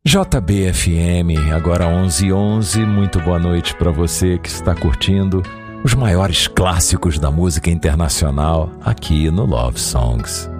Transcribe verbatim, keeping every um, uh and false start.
J B F M, agora onze e onze, muito boa noite para você que está curtindo os maiores clássicos da música internacional aqui no Love Songs.